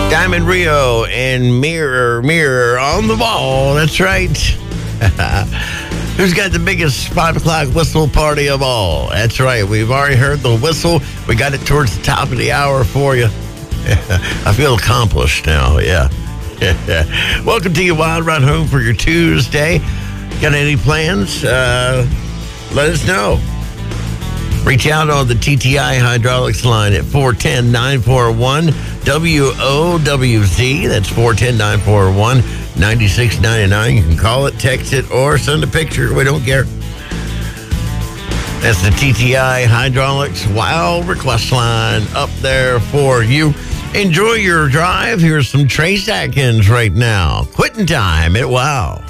Diamond Rio and Mirror, Mirror on the Ball. That's right. Who's got the biggest 5 o'clock whistle party of all? That's right. We've already heard the whistle. We got it towards the top of the hour for you. I feel accomplished now. Yeah. Welcome to your Wild Ride Home for your Tuesday. Got any plans? Let us know. Reach out on the TTI Hydraulics line at 410-941-WOWZ. That's 410-941-9699. You can call it, text it, or send a picture. We don't care. That's the TTI Hydraulics Wild Request line up there for you. Enjoy your drive. Here's some Trace Atkins right now. Quitting time at WOW.